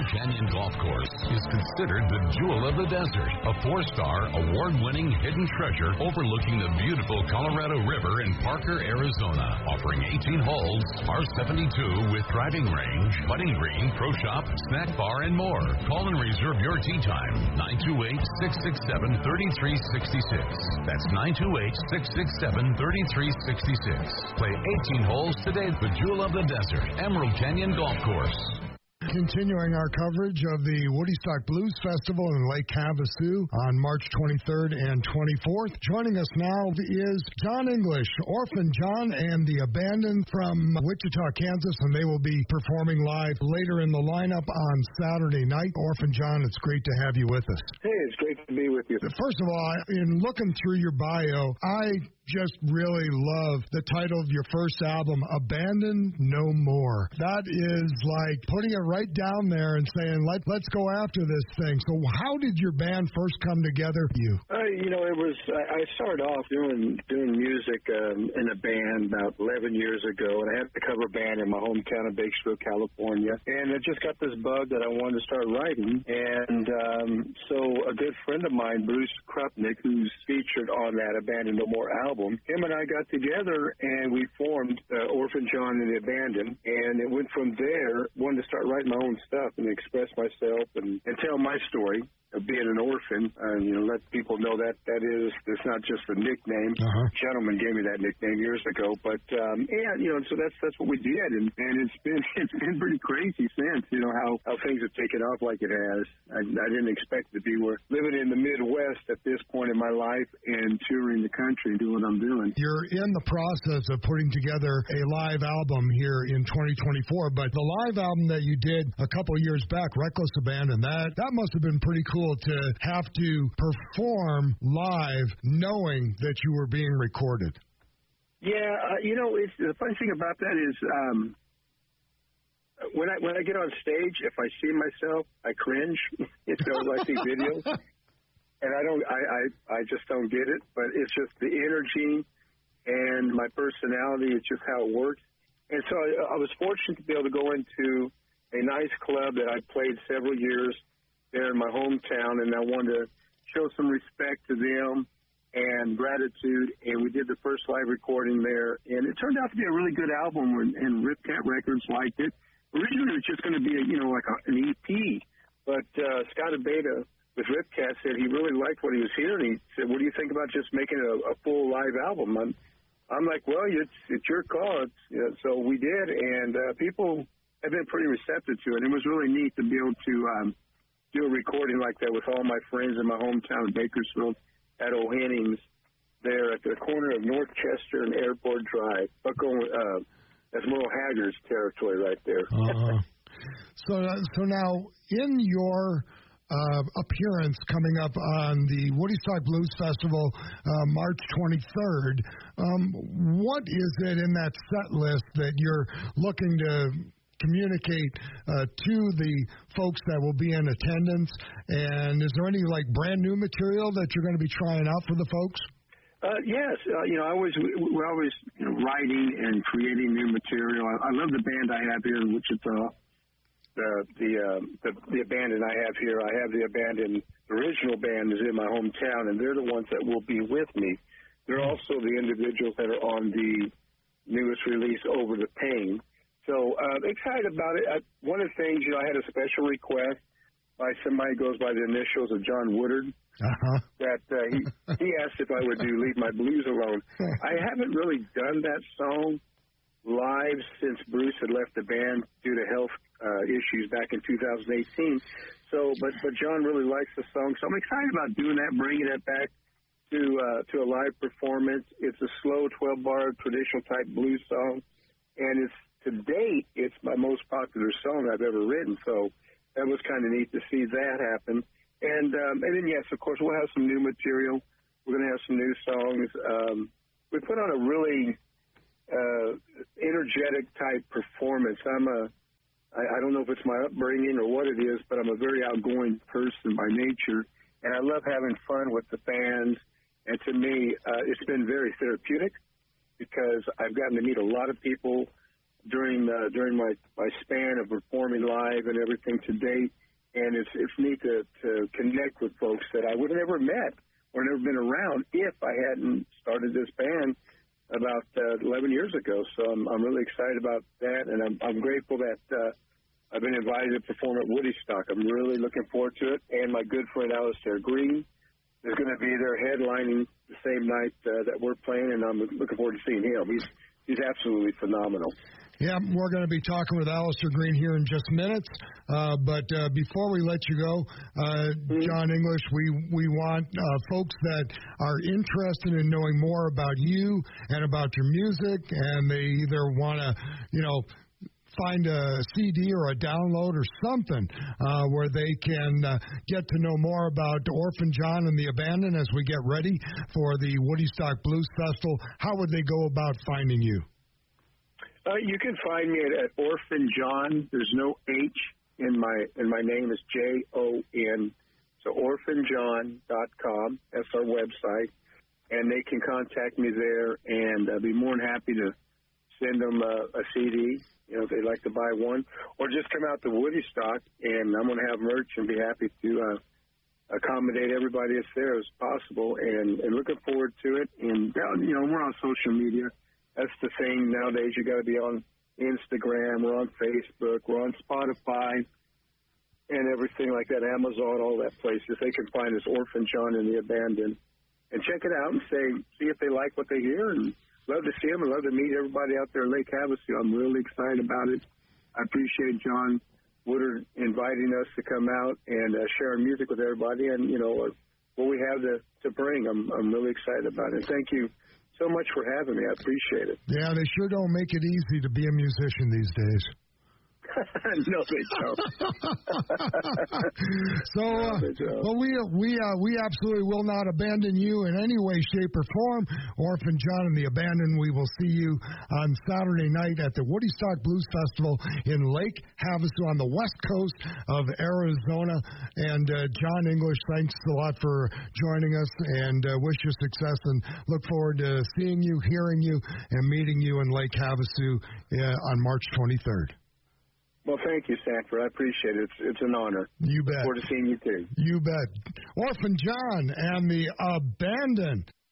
Emerald Canyon Golf Course is considered the jewel of the desert, a 4-star, award-winning hidden treasure overlooking the beautiful Colorado River in Parker, Arizona, offering 18 holes, par-72 with driving range, putting green, pro shop, snack bar, and more. Call and reserve your tee time, 928-667-3366. That's 928-667-3366. Play 18 holes today at the jewel of the desert, Emerald Canyon Golf Course. Continuing our coverage of the Woodstock Blues Festival in Lake Havasu on March 23rd and 24th. Joining us now is John English, Orphan John, and the Abandoned from Wichita, Kansas, and they will be performing live later in the lineup on Saturday night. Orphan John, it's great to have you with us. Hey, it's great to be with you. First of all, in looking through your bio, I just really love the title of your first album, Abandoned No More. That is like putting it right down there and saying, let's go after this thing. So how did your band first come together? I started off doing music in a band about 11 years ago, and I had a cover band in my hometown of Bakersfield, California, and I just got this bug that I wanted to start writing, and so a good friend of mine, Bruce Krupnick, who's featured on that Abandoned No More album, him and I got together and we formed Orphan John and the Abandoned, and it went from there. Wanted to start writing my own stuff and express myself and tell my story of being an orphan, and let people know that it's not just a nickname. Uh-huh. A gentleman gave me that nickname years ago, but so that's what we did, and it's been pretty crazy since. How things have taken off like it has. I didn't expect to be living in the Midwest at this point in my life and touring the country and doing what I'm doing. You're in the process of putting together a live album here in 2024, but the live album that you did a couple years back, Reckless Abandon, that must have been pretty cool to have to perform live knowing that you were being recorded. Yeah, it's the funny thing about that is when I get on stage, if I see myself, I cringe. I see videos, and I just don't get it. But it's just the energy and my personality. It's just how it works. And so I was fortunate to be able to go into a nice club that I played several years there in my hometown, and I wanted to show some respect to them and gratitude, and we did the first live recording there, and it turned out to be a really good album, and Ripcat Records liked it. Originally, it was just going to be an EP, but Scott Abeda with Ripcat said he really liked what he was hearing. He said, "What do you think about just making a full live album?" I'm like, "Well, it's your call." So we did, and people have been pretty receptive to it. It was really neat to be able to do a recording like that with all my friends in my hometown of Bakersfield at O'Hennings there at the corner of North Chester and Airport Drive. That's Merle Haggard's territory right there. So now, in your appearance coming up on the Woodstock Blues Festival, March 23rd, what is it in that set list that you're looking to communicate to the folks that will be in attendance? And is there any brand new material that you're going to be trying out for the folks? Yes, we're always writing and creating new material. I love the band I have here in Wichita. The Abandoned I have here. I have the Abandoned. The original band is in my hometown, and they're the ones that will be with me. They're also the individuals that are on the newest release, Over the Pain. So excited about it. One of the things, I had a special request by somebody who goes by the initials of John Woodard, that he asked if I would do Leave My Blues Alone. I haven't really done that song live since Bruce had left the band due to health issues back in 2018. So, but John really likes the song, so I'm excited about doing that, bringing it back to a live performance. It's a slow 12-bar traditional type blues song, and to date, it's my most popular song I've ever written, so that was kind of neat to see that happen. And then, yes, of course, we'll have some new material. We're going to have some new songs. We put on a really energetic type performance. I don't know if it's my upbringing or what it is, but I'm a very outgoing person by nature, and I love having fun with the fans. And to me, it's been very therapeutic because I've gotten to meet a lot of people during my span of performing live and everything to date, and it's neat to connect with folks that I would have never met or never been around if I hadn't started this band about 11 years ago. So I'm really excited about that, and I'm grateful that I've been invited to perform at Woodstock. I'm really looking forward to it, and my good friend Alistair Green is going to be there headlining the same night that we're playing, and I'm looking forward to seeing him. He's absolutely phenomenal. Yeah, we're going to be talking with Alistair Green here in just minutes. But before we let you go, John English, we want folks that are interested in knowing more about you and about your music, and they either want to, find a CD or a download or something where they can get to know more about Orphan John and the Abandoned as we get ready for the Woodstock Blues Festival. How would they go about finding you? You can find me at Orphan John. There's no H in my name. It's Jon. So orphanjohn.com. That's our website, and they can contact me there, and I'd be more than happy to send them a CD. If they'd like to buy one, or just come out to Woodstock, and I'm going to have merch and be happy to accommodate everybody that's there as possible, and looking forward to it. And, we're on social media. That's the thing nowadays. You got to be on Instagram. We're on Facebook. We're on Spotify and everything like that, Amazon, all that places. They can find us, Orphan John and the Abandoned, and check it out and see if they like what they hear, and love to see them and love to meet everybody out there in Lake Havasu. I'm really excited about it. I appreciate John Woodard inviting us to come out and share our music with everybody, and what we have to bring. I'm really excited about it. Thank you so much for having me. I appreciate it. Yeah, they sure don't make it easy to be a musician these days. No, they don't. Well, we absolutely will not abandon you in any way, shape, or form. Orphan John and the Abandoned, we will see you on Saturday night at the Woodstock Blues Festival in Lake Havasu on the west coast of Arizona. And John English, thanks a lot for joining us, and wish you success, and look forward to seeing you, hearing you, and meeting you in Lake Havasu on March 23rd. Well, thank you, Sanford. I appreciate it. It's an honor. You bet. Look forward to seeing you, too. You bet. Orphan John and the Abandoned.